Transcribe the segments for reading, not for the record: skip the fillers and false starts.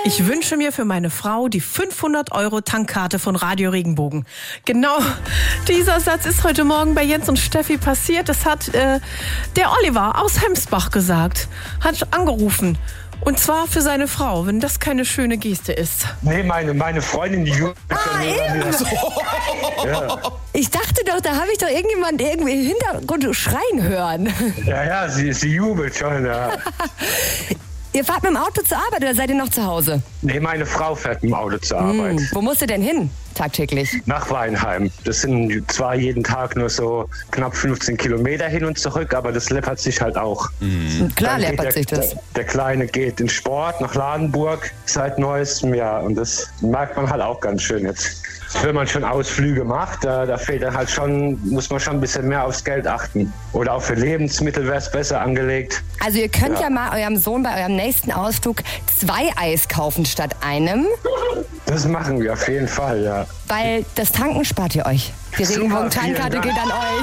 Ich wünsche mir für meine Frau die 500-Euro-Tankkarte von Radio Regenbogen. Genau dieser Satz ist heute Morgen bei Jens und Steffi passiert. Das hat der Oliver aus Hemsbach gesagt. Hat angerufen. Und zwar für seine Frau, wenn das keine schöne Geste ist. Nee, meine Freundin, die jubelt schon. Ja. Ich dachte doch, da habe ich doch irgendjemand irgendwie im Hintergrund schreien hören. Ja, sie jubelt schon, ja. Ihr fahrt mit dem Auto zur Arbeit oder seid ihr noch zu Hause? Nee, meine Frau fährt mit dem Auto zur Arbeit. Wo musst du denn hin, tagtäglich? Nach Weinheim. Das sind zwar jeden Tag nur so knapp 15 Kilometer hin und zurück, aber das läppert sich halt auch. Klar läppert sich das. Der Kleine geht in Sport nach Ladenburg seit neuestem Jahr und das merkt man halt auch ganz schön jetzt. Wenn man schon Ausflüge macht, da fehlt dann halt schon, muss man schon ein bisschen mehr aufs Geld achten. Oder auch für Lebensmittel wäre es besser angelegt. Also ihr könnt ja mal eurem Sohn bei eurem nächsten Ausflug 2 Eis kaufen statt einem. Das machen wir auf jeden Fall, ja. Weil das Tanken spart ihr euch. Die Regenbogen-Tankkarte geht an euch.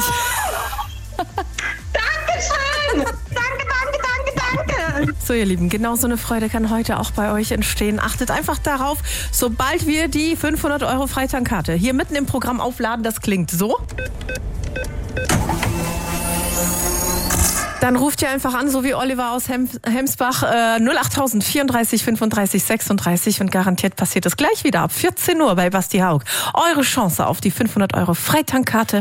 Dankeschön! Danke. So, ihr Lieben, genau so eine Freude kann heute auch bei euch entstehen. Achtet einfach darauf, sobald wir die 500 Euro Freitankkarte hier mitten im Programm aufladen, das klingt so. Dann ruft ihr einfach an, so wie Oliver aus Hemsbach, 08000 34 35 36 und garantiert passiert es gleich wieder ab 14 Uhr bei Basti Haug. Eure Chance auf die 500 Euro Freitankkarte